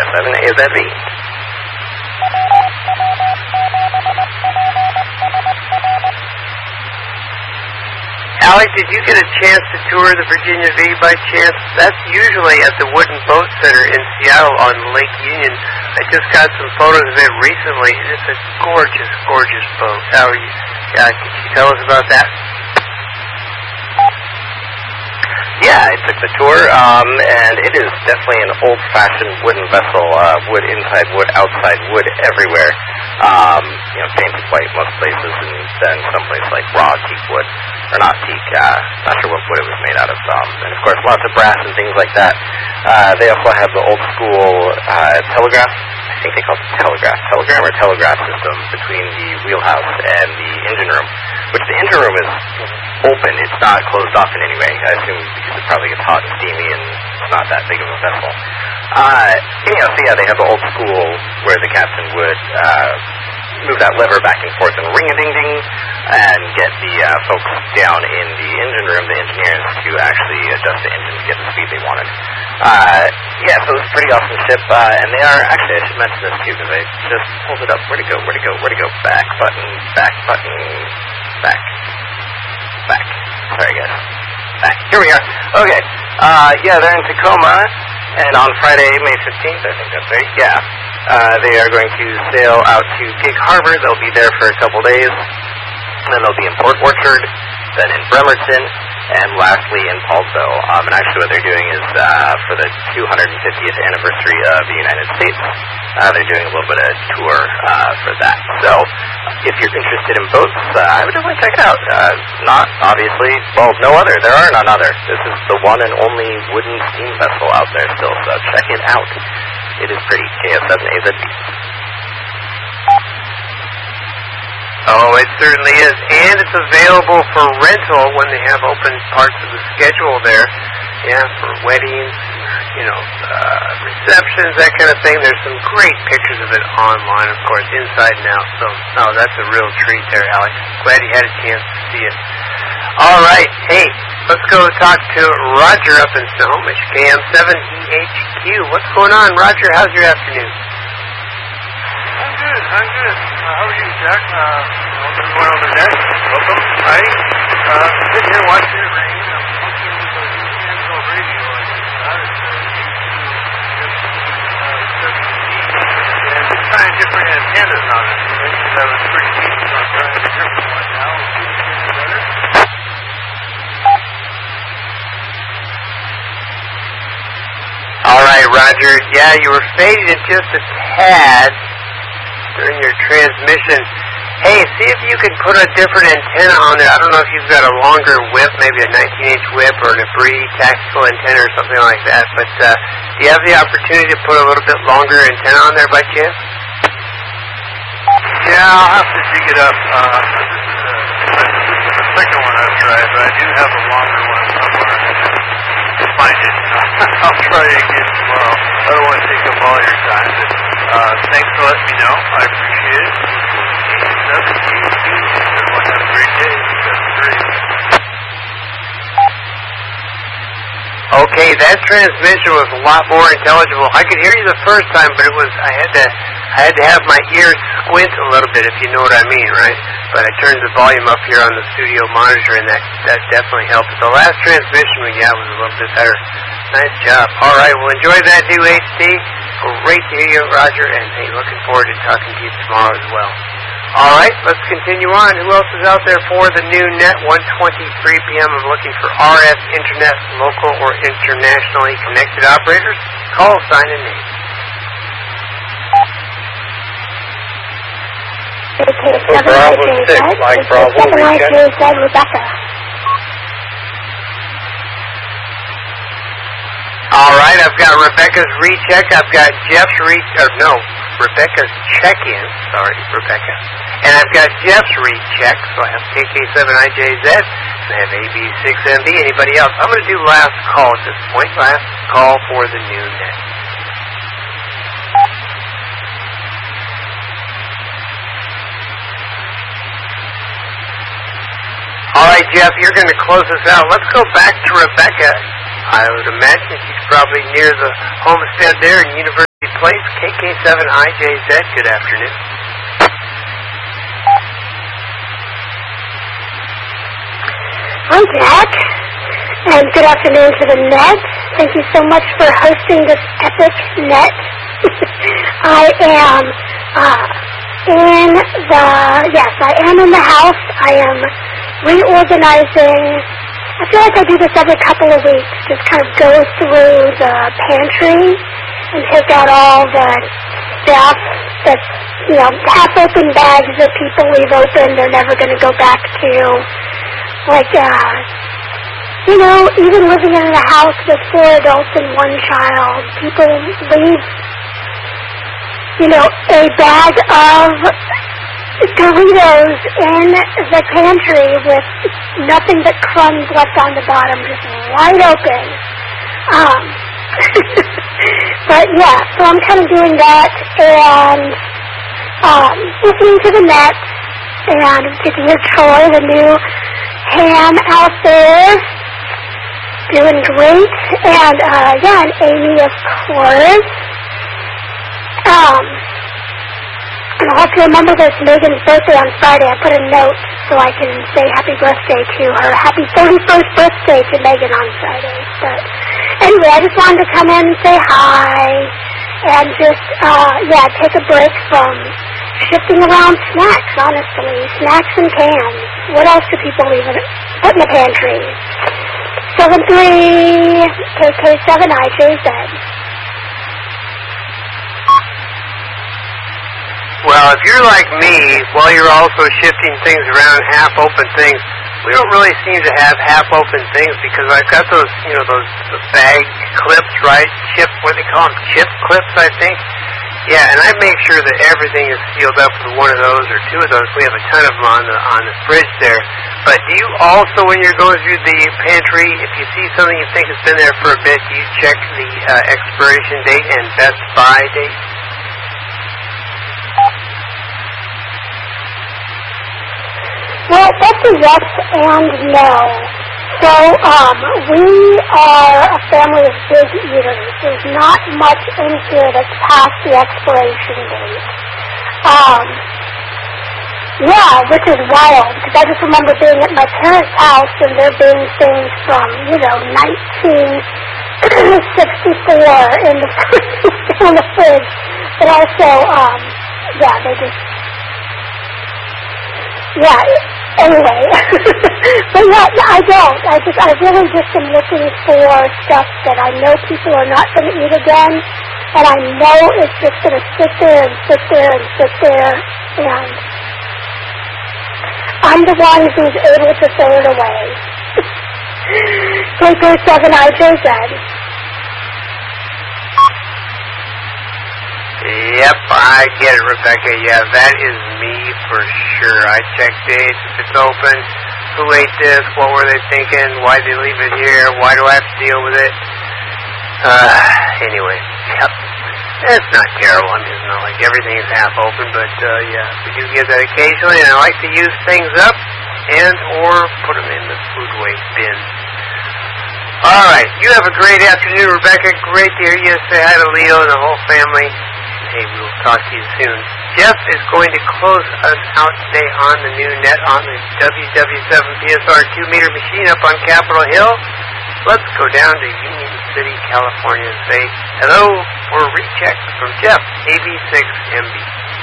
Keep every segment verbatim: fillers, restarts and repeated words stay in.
seven A Z V. Alec, did you get a chance to tour the Virginia V by chance? That's usually at the Wooden Boat Center in Seattle on Lake Union. I just got some photos of it recently. It's a gorgeous, gorgeous boat. How are you? Uh, could you tell us about that? Yeah, I took the tour, um, and it is definitely an old-fashioned wooden vessel. Uh, wood inside, wood outside, wood everywhere. Um, you know, painted white most places, and then someplace like raw teak wood. Or not teak, uh, not sure what wood it was made out of. Um, and of course, lots of brass and things like that. Uh, they also have the old school uh, telegraph, I think they call it telegraph, telegram or telegraph system between the wheelhouse and the engine room, which the engine room is open. It's not closed off in any way. I assume because it probably gets hot and steamy and it's not that big of a vessel. Uh, anyhow, so yeah, they have the old school where the captain would uh, move that lever back and forth and ring-a-ding-ding and get the uh, folks down in the engine room, the engineers, to actually adjust the engine to get the speed they wanted. Uh, yeah, so it's a pretty awesome ship, uh, and they are, actually I should mention this too because I just pulled it up. Where'd it go, where'd it go, where'd it go? Back button, back button, back, back. Sorry guys. Back. Here we are. Okay. Uh, yeah, they're in Tacoma, and on Friday, May fifteenth, I think that's right, yeah. Uh, they are going to sail out to Gig Harbor. They'll be there for a couple days. And then they'll be in Port Orchard, then in Bremerton, and lastly in Paulsville. Um, and actually what they're doing is uh, for the two hundred fiftieth anniversary of the United States, uh, they're doing a little bit of tour uh, for that. So if you're interested in boats, uh, I would definitely check it out. Uh, not, obviously, well, no other. There are none other. This is the one and only wooden steam vessel out there still, so check it out. It is pretty. K S seven A Z V. Oh, it certainly is. And it's available for rental when they have open parts of the schedule there. Yeah, for weddings, you know, uh, receptions, that kind of thing. There's some great pictures of it online, of course, inside and out. So, oh, that's a real treat there, Alex. Glad you had a chance to see it. All right. Hey, let's go talk to Roger up in Snohomish, K M seven E H Q. What's going on, Roger? How's your afternoon? I'm good. I'm good. Uh, how are you, Jack? Uh, everyone on the deck, welcome. Hi. Uh, sitting here watching it rain. I'm watching with the Universal radio. I just got it. And trying different antennas on it. That was pretty neat. So I'm trying a different one now. Better. All right, Roger. Yeah, you were fading it just a tad during your transmission. Hey, see if you can put a different antenna on there. I don't know if you've got a longer whip, maybe a nineteen inch whip or an Abri tactical antenna or something like that. But uh, do you have the opportunity to put a little bit longer antenna on there by chance? Yeah, I'll have to dig it up. Uh, this, is a, this is the second one I've tried, but I do have a longer one somewhere. Find it. I'll try it again tomorrow. I don't want to take up all your time. But, uh, thanks for letting me know. I appreciate it. Everyone have a great day. Okay, that transmission was a lot more intelligible. I could hear you the first time, but it was I had to I had to have my ears squint a little bit, if you know what I mean, right? But I turned the volume up here on the studio monitor, and that that definitely helped. The last transmission we got was a little bit better. Nice job. All right, well, enjoy that new H D. Great to hear you, Roger, and hey, looking forward to talking to you tomorrow as well. All right, let's continue on. Who else is out there for the new net? one twenty-three p m I'm looking for R F Internet, local or internationally connected operators. Call, sign, and name. Bravo six, Mike Bravo, recheck. Rebecca. All right, I've got Rebecca's recheck. I've got Jeff's re- or no, Rebecca's check-in. Sorry, Rebecca. And I've got Jeff's recheck. So I have K K seven I J Z and I have A B six M B. Anybody else? I'm going to do last call at this point. Last call for the new net. All right, Jeff, you're going to close us out. Let's go back to Rebecca. I would imagine she's probably near the homestead there in University place, K K seven I J Z. Good afternoon. Hi, Jack, and good afternoon to the net. Thank you so much for hosting this epic net. I am uh, in the, yes, I am in the house. I am reorganizing. I feel like I do this every couple of weeks, just kind of go through the pantry and take out all the stuff that's, you know, half-open bags that people leave open they're never going to go back to. Like, uh, you know, even living in a house with four adults and one child, people leave, you know, a bag of Doritos in the pantry with nothing but crumbs left on the bottom, just wide open. Um, but yeah, so I'm kind of doing that and um, listening to the net and get to hear Troy, the new ham out there, doing great, and uh, yeah, and Amy, of course. Um, and I'll have to remember that it's Megan's birthday on Friday. I put a note so I can say happy birthday to her. Happy thirty-first birthday to Megan on Friday. But anyway, I just wanted to come in and say hi, and just, uh, yeah, take a break from shifting around snacks, honestly. Snacks and cans. What else do people leave in, put in the pantry? seven three K K seven I J Z. Well, if you're like me, while you're also shifting things around, half-open things, we don't really seem to have half-open things because I've got those, you know, those bag clips, right? Chip, what do they call them? Chip clips, I think. Yeah, and I make sure that everything is sealed up with one of those or two of those. We have a ton of them on the on the fridge there. But do you also, when you're going through the pantry, if you see something you think has been there for a bit, do you check the uh, expiration date and best buy date? Well, that's a yes and no. So, um, we are a family of big eaters. There's not much in here that's past the expiration date. Um, yeah, which is wild, because I just remember being at my parents' house and there being things from, you know, nineteen sixty-four in the, in the fridge. But also, um, yeah, they just, yeah, anyway. But yeah, I don't. I just, I really just am looking for stuff that I know people are not going to eat again, and I know it's just going to sit there and sit there and sit there, and I'm the one who's able to throw it away. K K seven I J Z. Yep, I get it, Rebecca. Yeah, that is me for sure. I check dates, if it's open, who ate this, what were they thinking, why did they leave it here, why do I have to deal with it? Uh, anyway, yep. It's not terrible. I mean, it's not like everything is half open, but uh, yeah, we do get that occasionally, and I like to use things up and or put them in the food waste bin. All right, you have a great afternoon, Rebecca. Great to hear you say hi to Leo and the whole family. Hey, we will talk to you soon. Jeff is going to close us out today on the new net on the W W seven P S R two meter machine up on Capitol Hill. Let's go down to Union City, California and say hello for a recheck from Jeff, A B six M B.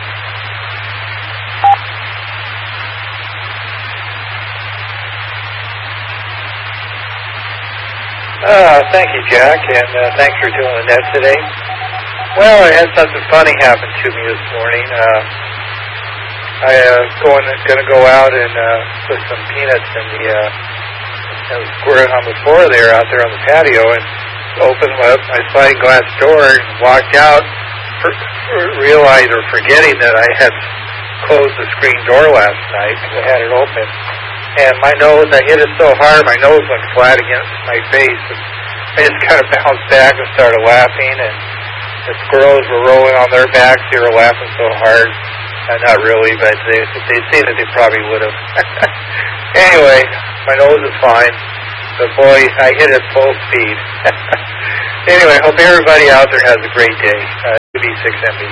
Uh, thank you, Jack, and uh, thanks for doing the net today. Well, I had something funny happen to me this morning. Uh, I uh, going going to go out and uh, put some peanuts in the uh, square on the floor there, out there on the patio, and opened up my sliding glass door and walked out, for, for realized or forgetting that I had closed the screen door last night because I had it open. And my nose, I hit it so hard, my nose went flat against my face. And I just kind of bounced back and started laughing, and the squirrels were rolling on their backs. They were laughing so hard. Uh, not really, but they, if they'd seen it, they probably would have. Anyway, my nose is fine. But boy, I hit it full speed. Anyway, hope everybody out there has a great day. Uh, six M B.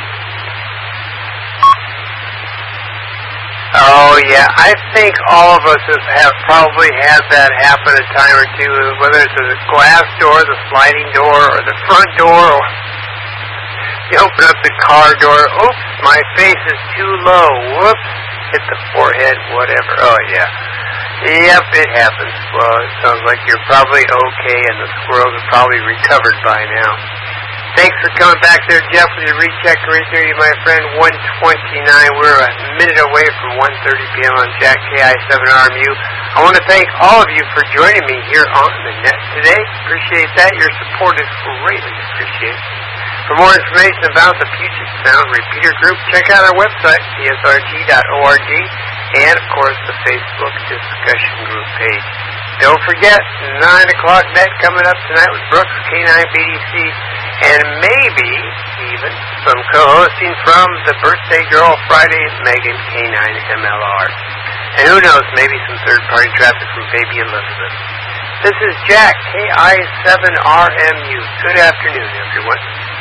Oh, yeah. I think all of us have, have probably had that happen a time or two, whether it's the glass door, the sliding door, or the front door. Or you open up the car door. Oops, my face is too low. Whoops, hit the forehead, whatever. Oh, yeah. Yep, it happens. Well, it sounds like you're probably okay, and the squirrels are probably recovered by now. Thanks for coming back there, Jeff, with your recheck right there, you my friend. one twenty-nine. We're a minute away from one thirty p.m. on Jack K I seven R M U. I want to thank all of you for joining me here on the net today. Appreciate that. Your support is greatly appreciated. For more information about the Puget Sound Repeater Group, check out our website, p s r g dot org, and, of course, the Facebook discussion group page. Don't forget, nine o'clock net coming up tonight with Brooks, K nine B D C, and maybe even some co-hosting from the birthday girl Fridays, Megan, K nine M L R. And who knows, maybe some third-party traffic from baby Elizabeth. This is Jack, K I seven R M U. Good afternoon, everyone.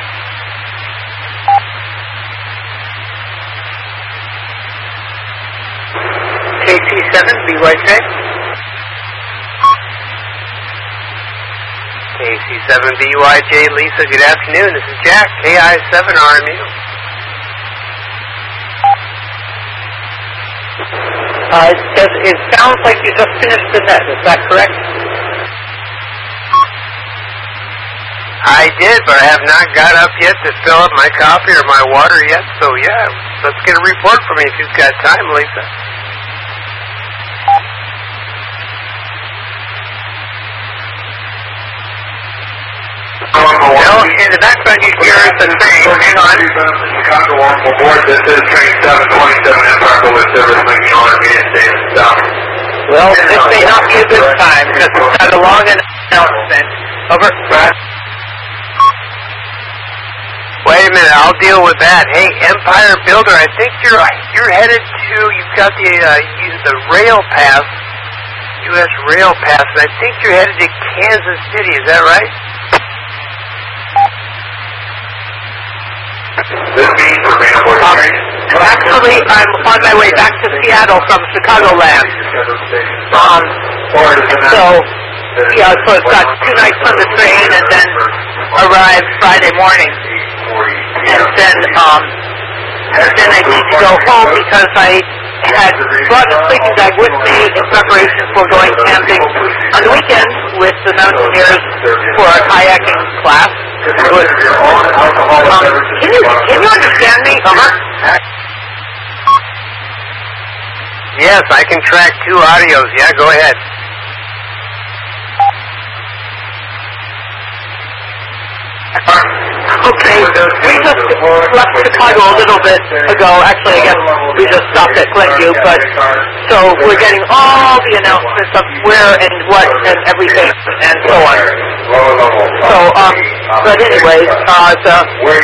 K C seven, B Y J. K C seven B Y J, Lisa, good afternoon. This is Jack, K I seven R M U. Uh, it, says, it sounds like you just finished the net, is that correct? I did, but I have not got up yet to fill up my coffee or my water yet, so yeah, let's get a report from you if you've got time, Lisa. Well, in the background you hear the train. Hang on. Chicago Orbital Board, this is train seven twenty-seven Empire Public Service, linking on immediate state and south. Well, this may not be a good time because it's got a long announcement. Over. Wait a minute, I'll deal with that. Hey, Empire Builder, I think you're you're headed to. You've got the uh, you, the rail pass, U S rail pass, and I think you're headed to Kansas City. Is that right? This means for Um, actually, I'm on my way back to Seattle from Chicagoland. Um, so, yeah, so it's got two nights on the train and then arrive Friday morning. And then, um, then I need to go home because I had brought a sleeping bag with me in preparation for going camping on the weekend with the mountaineers for a kayaking class. Good. Um, can you can you understand me? Uh-huh. Yes, I can track two audios. Yeah, go ahead. Okay, we just left Chicago a little bit ago. Actually, I guess we just stopped at Glenview, but so we're getting all the announcements of where and what and everything and so on. So, um, but anyways, uh, the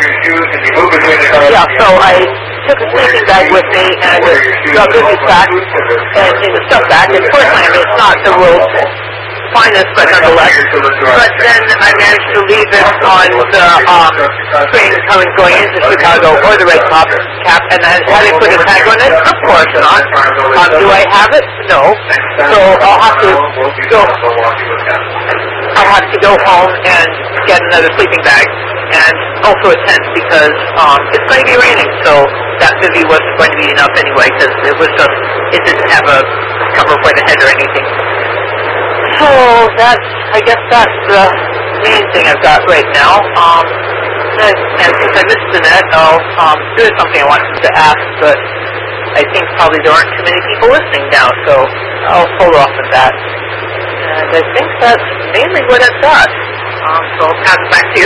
yeah. So I took a sleeping bag with me and a business bag and in the stuff bag. And personally, I mean, it's not the world's finest, but nonetheless. But then I managed to leave it on the um, train coming going into Chicago or the Red Top Cap, and I had to put a tag on it. Of course not. Um, do I have it? No. So I'll have to go. I'll have to go home and get another sleeping bag, and also a tent because um, it's going to be raining. So that bivvy wasn't going to be enough anyway because it was just it didn't have a cover for the head or anything. So that's, I guess that's the main thing I've got right now. Um, and, and since I missed the net, I'll, um, there is something I wanted to ask, but I think probably there aren't too many people listening now, so I'll hold off on that. And I think that's mainly what I've got. Um, so I'll pass it back to you.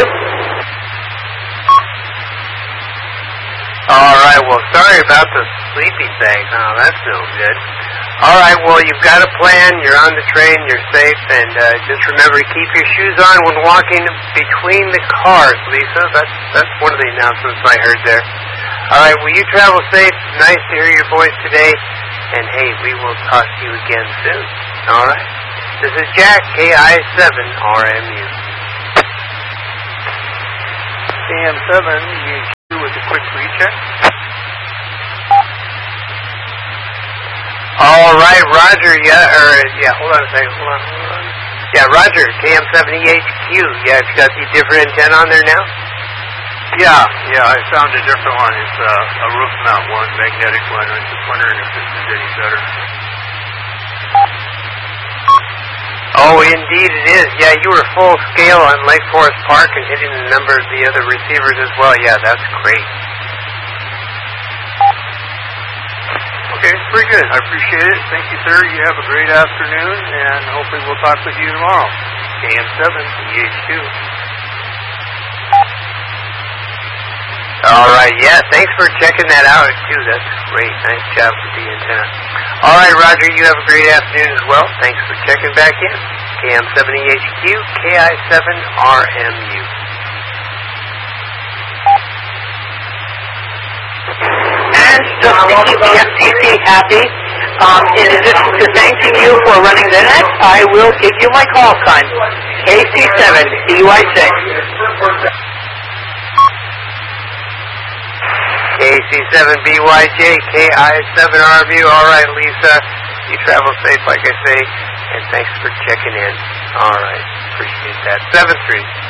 All right, well, sorry about the sleeping thing. Oh, that's no good. All right, well, you've got a plan. You're on the train. You're safe. And uh, just remember to keep your shoes on when walking between the cars, Lisa. That's that's one of the announcements I heard there. All right, well, you travel safe. Nice to hear your voice today. And, hey, we will talk to you again soon. All right? This is Jack, K I seven R M U. C M seven, you check. All right, Roger. Yeah, or yeah. Hold on a second. Hold on. Hold on. Yeah, Roger. K M seventy H Q. Yeah, you got the different antenna on there now. Yeah, yeah. I found a different one. It's uh, a roof mount one, magnetic one. I was just wondering if this is any better. Oh, indeed it is. Yeah, you were full scale on Lake Forest Park and hitting a number of the other receivers as well. Yeah, that's great. Okay, very good. I appreciate it. Thank you, sir. You have a great afternoon, and hopefully we'll talk with you tomorrow. K M seven B H two. All right, yeah, thanks for checking that out, too. That's great. Nice job with the antenna. All right, Roger, you have a great afternoon as well. Thanks for checking back in. K M seventy H Q, K I seven R M U. And just to keep the F C C happy, um, in addition to thanking you for running the net, I will give you my call sign. K C seven B Y six. K C seven B Y J, K I seven R M U. All right, Lisa, you travel safe, like I say, and thanks for checking in. All right, appreciate that. seven three.